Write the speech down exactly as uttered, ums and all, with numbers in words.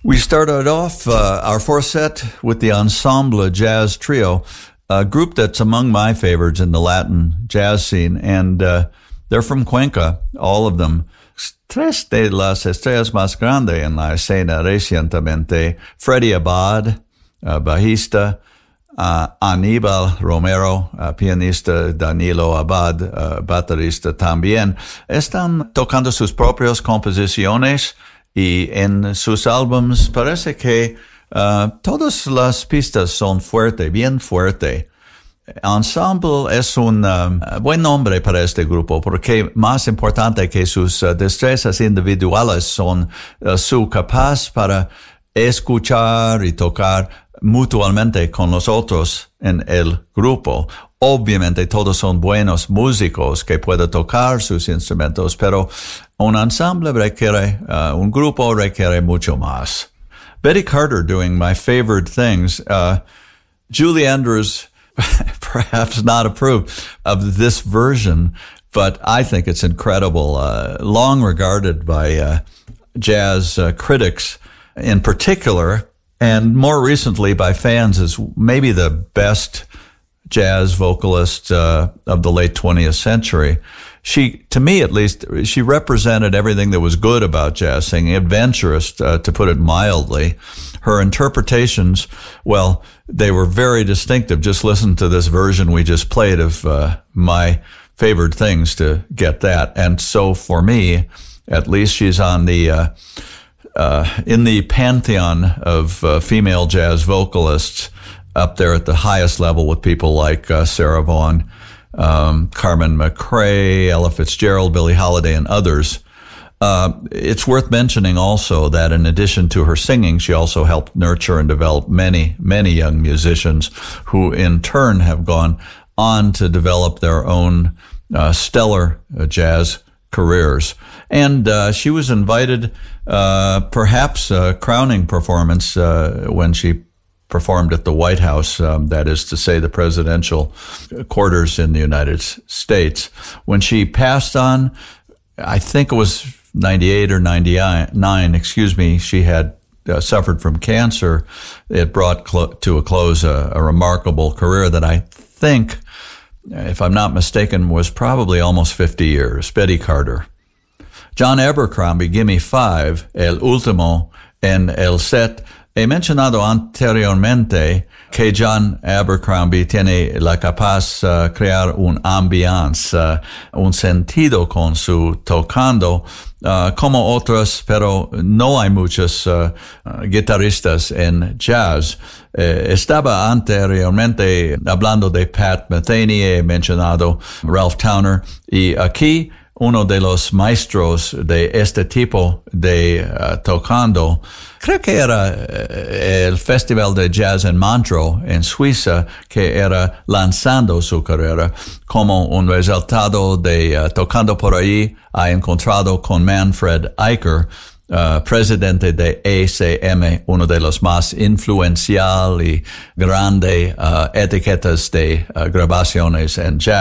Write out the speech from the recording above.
We started off uh, our fourth set with the Ensemble Jazz Trio, a group that's among my favorites in the Latin jazz scene, and uh, they're from Cuenca, all of them. Tres de las estrellas más grandes en la escena recientemente: Freddie Abad, uh, bajista, uh, Aníbal Romero, uh, pianista, Danilo Abad, uh, baterista también. Están tocando sus propias composiciones y en sus álbumes parece que uh, todas las pistas son fuertes, bien fuertes. Ensemble es un um, buen nombre para este grupo porque más importante que sus uh, destrezas individuales son uh, su capaz para escuchar y tocar mutuamente con los otros en el grupo. Obviamente todos son buenos músicos que pueden tocar sus instrumentos, pero un ensemble requiere, uh, un grupo requiere mucho más. Betty Carter doing my favorite things. Uh, Julie Andrews perhaps not approved of this version, but I think it's incredible. Uh, long regarded by uh, jazz uh, critics in particular, and more recently by fans as maybe the best jazz vocalist uh, of the late twentieth century. She, to me at least, she represented everything that was good about jazz singing, adventurous, uh, to put it mildly. Her interpretations, well, they were very distinctive. Just listen to this version we just played of uh, my favorite things to get that. And so for me, at least, she's on the uh, uh, in the pantheon of uh, female jazz vocalists, up there at the highest level with people like uh, Sarah Vaughan, um, Carmen McRae, Ella Fitzgerald, Billie Holiday, and others. Uh, it's worth mentioning also that in addition to her singing, she also helped nurture and develop many, many young musicians who in turn have gone on to develop their own uh, stellar uh, jazz careers. And uh, she was invited, uh, perhaps a crowning performance uh, when she performed at the White House, um, that is to say the presidential quarters in the United States. When she passed on, I think it was ninety-eight or ninety-nine, excuse me, she had uh, suffered from cancer. It brought clo- to a close a, a remarkable career that I think, if I'm not mistaken, was probably almost fifty years. Betty Carter. John Abercrombie, Gimme Five, El Último, en el set. He mencionado anteriormente que John Abercrombie tiene la capaz uh, crear un ambiance, uh, un sentido con su tocando, uh, como otros, pero no hay muchos uh, uh, guitarristas en jazz. Eh, estaba anteriormente hablando de Pat Metheny, he mencionado Ralph Towner, y aquí uno de los maestros de este tipo de uh, tocando, creo que era uh, el Festival de Jazz en Montreux, en Suiza, que era lanzando su carrera. Como un resultado de uh, tocando por ahí, ha encontrado con Manfred Eicher, Uh, presidente de A C M, uno de los más influencial y grande uh, etiquetas de uh, grabaciones en jazz.